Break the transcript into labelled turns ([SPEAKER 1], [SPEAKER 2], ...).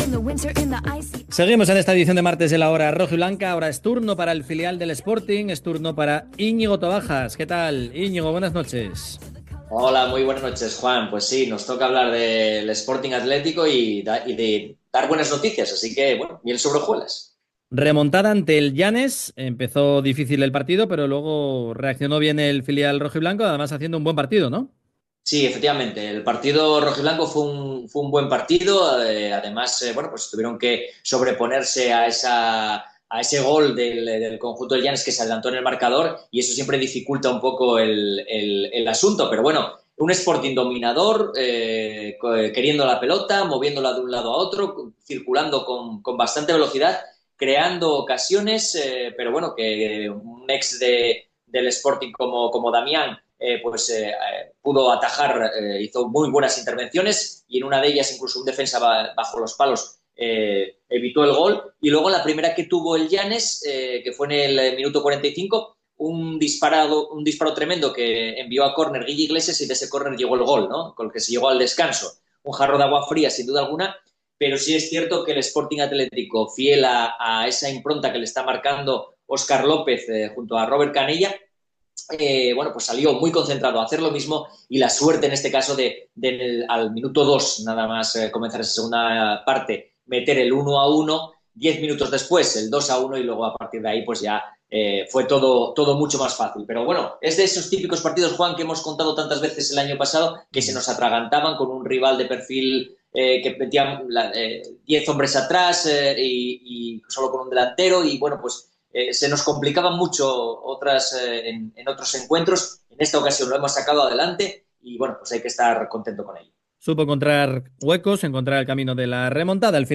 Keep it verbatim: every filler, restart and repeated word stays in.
[SPEAKER 1] Seguimos en esta edición de martes de la hora rojo y blanca. Ahora es turno para el filial del Sporting, es turno para Íñigo Tobajas. ¿Qué tal, Íñigo? Buenas noches.
[SPEAKER 2] Hola, muy buenas noches, Juan. Pues sí, nos toca hablar del Sporting Atlético y, da- y de dar buenas noticias, así que, bueno, miel sobre hojuelas.
[SPEAKER 1] Remontada ante el Llanes. Empezó difícil el partido, pero luego reaccionó bien el filial rojo y blanco, además haciendo un buen partido, ¿no?
[SPEAKER 2] Sí, efectivamente, el partido rojiblanco fue un, fue un buen partido. Eh, además, eh, bueno, pues tuvieron que sobreponerse a esa, a ese gol del, del conjunto del Llanes que se adelantó en el marcador y eso siempre dificulta un poco el, el- el asunto. Pero bueno, un Sporting dominador, eh, co- queriendo la pelota, moviéndola de un lado a otro, circulando con, con bastante velocidad, creando ocasiones, eh, pero bueno, que un ex de, del Sporting como, como Damián eh, pues eh, eh, pudo atajar, eh, hizo muy buenas intervenciones y en una de ellas incluso un defensa bajo los palos eh, evitó el gol. Y luego la primera que tuvo el Llanes, eh, que fue en el eh, minuto cuarenta y cinco, un, disparado, un disparo tremendo que envió a córner Guille Iglesias y de ese córner llegó el gol, ¿no? Con el que se llegó al descanso. Un jarro de agua fría, sin duda alguna, pero sí es cierto que el Sporting Atlético, fiel a, a esa impronta que le está marcando Óscar López eh, junto a Robert Canella, eh, bueno, pues salió muy concentrado a hacer lo mismo y la suerte en este caso de, de en el, al minuto dos, nada más eh, comenzar esa segunda parte, meter el uno a uno, diez minutos después el dos a uno y luego a partir de ahí pues ya eh, fue todo, todo mucho más fácil. Pero bueno, es de esos típicos partidos, Juan, que hemos contado tantas veces el año pasado, que se nos atragantaban con un rival de perfil eh, que metían eh, diez hombres atrás eh, y, y solo con un delantero y bueno, pues eh, se nos complicaban mucho otras eh, en, en otros encuentros. En esta ocasión lo hemos sacado adelante y bueno, pues hay que estar contento con ello.
[SPEAKER 1] Supo encontrar huecos, encontrar el camino de la remontada. El